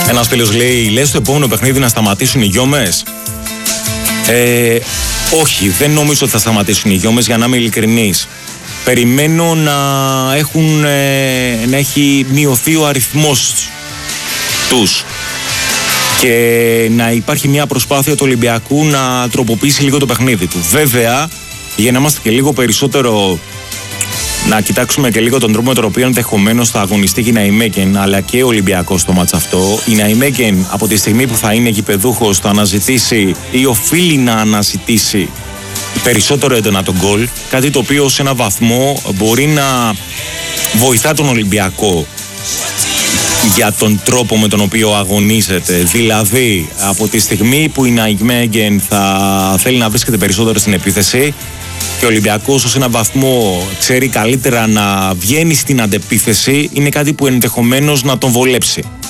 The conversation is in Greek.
Ένας φίλος λέει, λες το επόμενο παιχνίδι να σταματήσουν οι γιόμες? Όχι, δεν νομίζω ότι θα σταματήσουν οι γιόμες, για να είμαι ειλικρινής. Περιμένω να έχει μειωθεί ο αριθμός τους και να υπάρχει μια προσπάθεια του Ολυμπιακού να τροποποιήσει λίγο το παιχνίδι του. Βέβαια, για να είμαστε και λίγο περισσότερο, να κοιτάξουμε και λίγο τον τρόπο με τον οποίο ενδεχομένως θα αγωνιστεί και η Ναϊμέγεν αλλά και ο Ολυμπιακός στο μάτς αυτό. Η Ναϊμέγεν από τη στιγμή που θα είναι γηπεδούχος θα αναζητήσει ή οφείλει να αναζητήσει περισσότερο έντονα τον γκολ, κάτι το οποίο σε ένα βαθμό μπορεί να βοηθά τον Ολυμπιακό για τον τρόπο με τον οποίο αγωνίζεται. Δηλαδή, από τη στιγμή που η Ναϊμέγεν θα θέλει να βρίσκεται περισσότερο στην επίθεση και ο Ολυμπιακός ως ένα βαθμό ξέρει καλύτερα να βγαίνει στην αντεπίθεση, είναι κάτι που ενδεχομένως να τον βολέψει.